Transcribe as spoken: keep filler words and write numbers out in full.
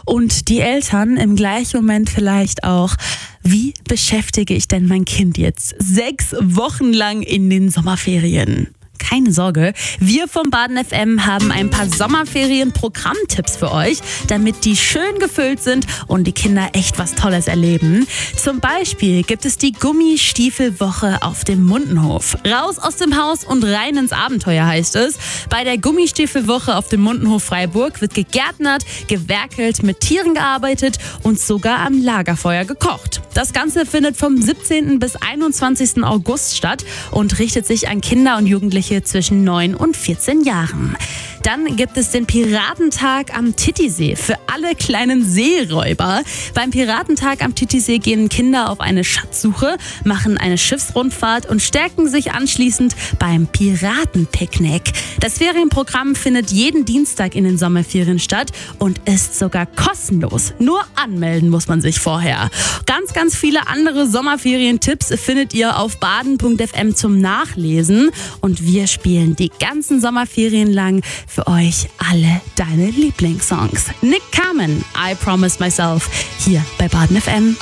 Und die Eltern im gleichen Moment vielleicht auch, wie beschäftige ich denn mein Kind jetzt sechs Wochen lang in den Sommerferien? Keine Sorge, wir vom Baden F M haben ein paar Sommerferien-Programmtipps für euch, damit die schön gefüllt sind und die Kinder echt was Tolles erleben. Zum Beispiel gibt es die Gummistiefelwoche auf dem Mundenhof. Raus aus dem Haus und rein ins Abenteuer heißt es. Bei der Gummistiefelwoche auf dem Mundenhof Freiburg wird gegärtnert, gewerkelt, mit Tieren gearbeitet und sogar am Lagerfeuer gekocht. Das Ganze findet vom siebzehnten bis einundzwanzigsten August statt und richtet sich an Kinder und Jugendliche zwischen neun und vierzehn Jahren. Dann gibt es den Piratentag am Titisee für alle kleinen Seeräuber. Beim Piratentag am Titisee gehen Kinder auf eine Schatzsuche, machen eine Schiffsrundfahrt und stärken sich anschließend beim Piratenpicknick. Das Ferienprogramm findet jeden Dienstag in den Sommerferien statt und ist sogar kostenlos. Nur anmelden muss man sich vorher. Ganz, ganz viele andere Sommerferientipps findet ihr auf baden punkt f m zum Nachlesen. Und wir spielen die ganzen Sommerferien lang für euch alle deine Lieblingssongs. Nick Carmen, I Promised Myself, hier bei Baden F M.